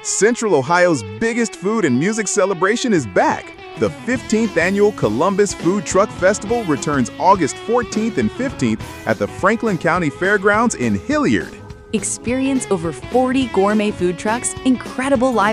Central Ohio's biggest food and music celebration is back. The 15th annual Columbus Food Truck Festival returns August 14th and 15th at the Franklin County Fairgrounds in Hilliard. Experience over 40 gourmet food trucks, incredible live